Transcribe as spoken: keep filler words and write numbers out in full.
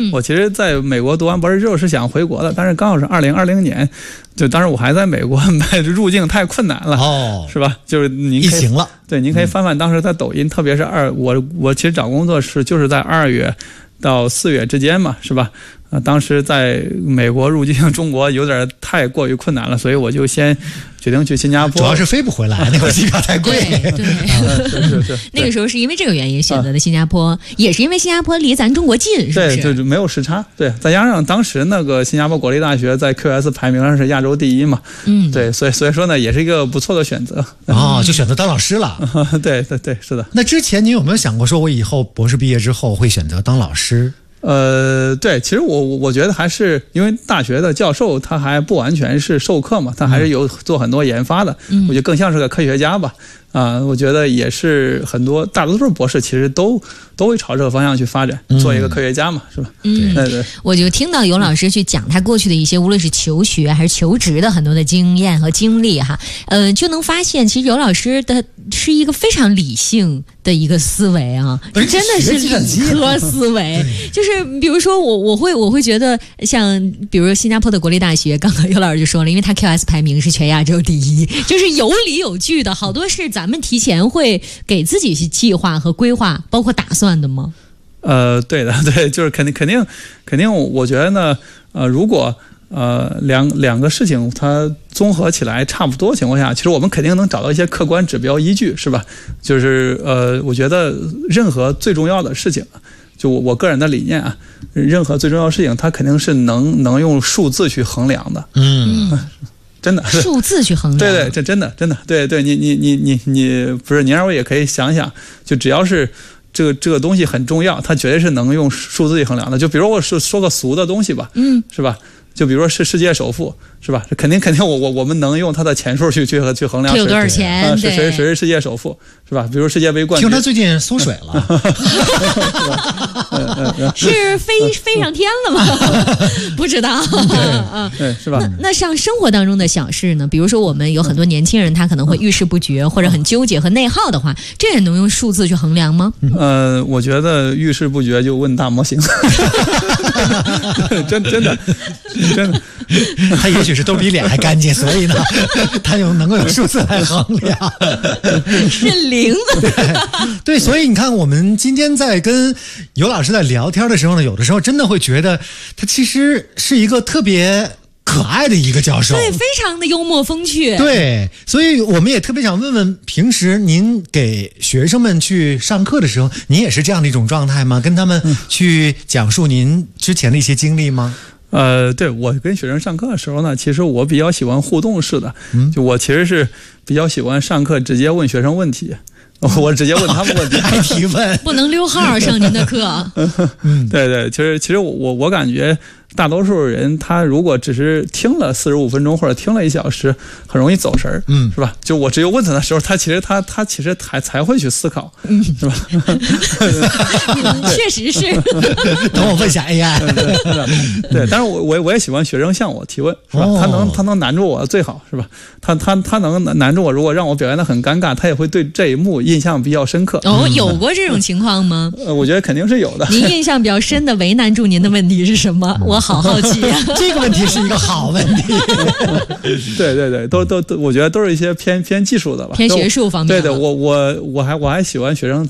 嗯，我其实在美国读完博士之后是想回国的，但是刚好是二零二零年，就当时我还在美国，入境太困难了，哦，是吧？就是您疫情了， 对，您可以翻翻当时在抖音，嗯、特别是二我我其实找工作是就是在二月到四月之间嘛，是吧？啊，当时在美国入境中国有点太过于困难了，所以我就先决定去新加坡。 主要是飞不回来，那会儿机票太贵。 对对、 啊，是是是。 那个时候是因为这个原因选择的新加坡，啊、也是因为新加坡离咱中国近，是不是？ 对，就没有时差。对，再加上当时那个新加坡国立大学在 Q S 排名上是亚洲第一嘛，嗯，对，所以所以说呢，也是一个不错的选择。 哦，就选择当老师了。 对对对，是的。 那之前您有没有想过，说我以后博士毕业之后会选择当老师？ 呃，对，其实我我觉得还是因为大学的教授他还不完全是授课嘛，他还是有做很多研发的，嗯、我觉得更像是个科学家吧。啊、呃，我觉得也是很多大多数博士其实都都会朝这个方向去发展，做一个科学家嘛，是吧？ 嗯，对对。我就听到尤老师去讲他过去的一些，无论是求学还是求职的很多的经验和经历哈，呃，就能发现其实尤老师的是一个非常理性的一个思维啊，真的是理科思维。就是比如说我我会我会觉得像比如说新加坡的国立大学，刚刚尤老师就说了，因为他 Q S 排名是全亚洲第一，就是有理有据的，好多是咱们提前会给自己去计划和规划，包括打算的吗？ 呃，对的，对，就是肯定肯定肯定，我觉得呢，呃，如果呃两两个事情它综合起来差不多情况下，其实我们肯定能找到一些客观指标依据，是吧？就是呃，我觉得任何最重要的事情，就我我个人的理念啊，任何最重要的事情，它肯定是能能用数字去衡量的，嗯。真的数字去衡量， 对对，这真的真的，对对，你你你你你不是，您二位也可以想想，就只要是这个这个东西很重要，它绝对是能用数字去衡量的。就比如我说说个俗的东西吧，嗯，是吧？就比如说是世界首富，是吧？肯定肯定我我我们能用它的钱数去去去衡量有多少钱， 呃、是谁谁是世界首富，是吧？比如世界杯冠军， 听他最近缩水了， 是飞飞上天了吗？不知道， 对，对，是吧？ 那那像生活当中的小事呢？比如说我们有很多年轻人，他可能会遇事不决，或者很纠结和内耗的话，这也能用数字去衡量吗？ 呃，我觉得遇事不决就问大模型，真真的。真的， 他也许是都比脸还干净，所以呢，他又能够用数字来衡量， 是零。 对，所以你看，我们今天在跟尤老师在聊天的时候呢，有的时候真的会觉得他其实是一个特别可爱的一个教授， 对，非常的幽默风趣。 对，所以我们也特别想问问，平时您给学生们去上课的时候，您也是这样的一种状态吗？跟他们去讲述您之前的一些经历吗？ 呃，对，我跟学生上课的时候呢，其实我比较喜欢互动式的，嗯、就我其实是比较喜欢上课直接问学生问题，我直接问他们问题， 爱提问， 不能溜号上您的课。 嗯，对对，其实其实我我感觉大多数人他如果只是听了四十五分钟或者听了一小时，很容易走神儿，嗯，是吧？就我只有问他的时候，他其实他他其实才才会去思考，嗯，是吧？ 确实是。 等我问一下 A I。 对，但是我我我也喜欢学生向我提问，是吧？哦、他能他能难住我最好，是吧？他他他能难住我，如果让我表现得很尴尬，他也会对这一幕印象比较深刻。 哦，有过这种情况吗？ 呃，我觉得肯定是有的。 您印象比较深的为难住您的问题是什么？我好好奇啊。 这个问题是一个好问题。 对对对，都都都，我觉得都是一些偏偏技术的吧， 偏学术方面。 对对，我我我还我还喜欢学生